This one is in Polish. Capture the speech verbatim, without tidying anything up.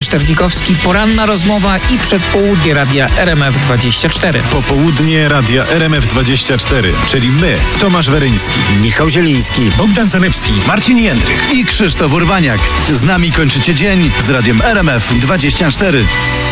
Sternikowski, poranna rozmowa i przedpołudnie Radia R M F dwadzieścia cztery. Popołudnie Radia R M F dwadzieścia cztery, czyli my, Tomasz Weryński, Michał Zieliński, Bogdan Zalewski, Marcin Jędrych i Krzysztof Urbaniak. Z nami kończycie dzień z Radiem R M F dwadzieścia cztery.